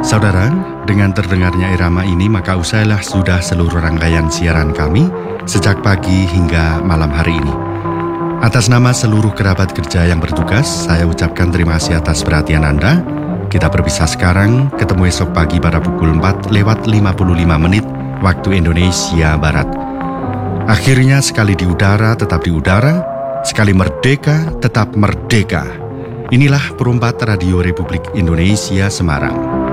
Saudara, dengan terdengarnya irama ini maka usailah sudah seluruh rangkaian siaran kami sejak pagi hingga malam hari ini. Atas nama seluruh kerabat kerja yang bertugas, saya ucapkan terima kasih atas perhatian Anda. Kita berpisah sekarang, ketemu esok pagi pada pukul 4:55 waktu Indonesia Barat. Akhirnya sekali di udara tetap di udara, sekali merdeka tetap merdeka. Inilah Perumpat Radio Republik Indonesia Semarang.